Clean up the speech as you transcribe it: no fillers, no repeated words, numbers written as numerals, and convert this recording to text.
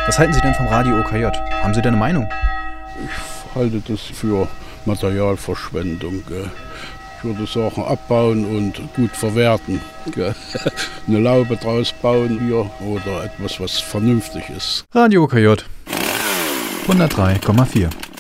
Was halten Sie denn vom Radio OKJ? Haben Sie da eine Meinung? Ich halte das für Materialverschwendung. Ich würde Sachen abbauen und gut verwerten. Eine Laube draus bauen hier oder etwas, was vernünftig ist. Radio OKJ 103,4